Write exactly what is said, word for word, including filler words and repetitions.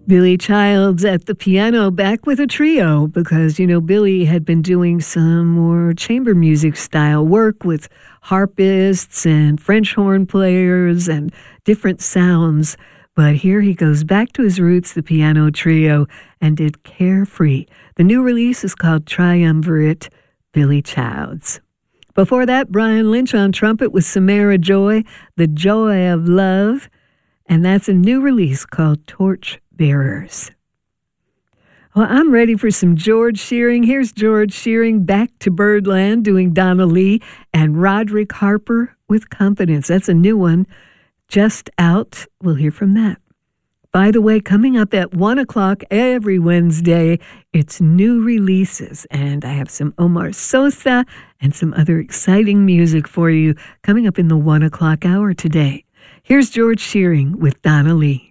Billy Childs at the piano, back with a trio, because, you know, Billy had been doing some more chamber music style work with harpists and French horn players and different sounds. But here he goes back to his roots, the piano trio, and did Carefree. The new release is called Triumvirate, Billy Childs. Before that, Brian Lynch on trumpet with Samara Joy, The Joy of Love. And that's a new release called Torch Bearers. Well, I'm ready for some George Shearing. Here's George Shearing back to Birdland doing Donna Lee and Roderick Harper with Confidence. That's a new one just out. We'll hear from that. By the way, coming up at one o'clock every Wednesday, it's new releases. And I have some Omar Sosa and some other exciting music for you coming up in the one o'clock hour today. Here's George Shearing with Donna Lee.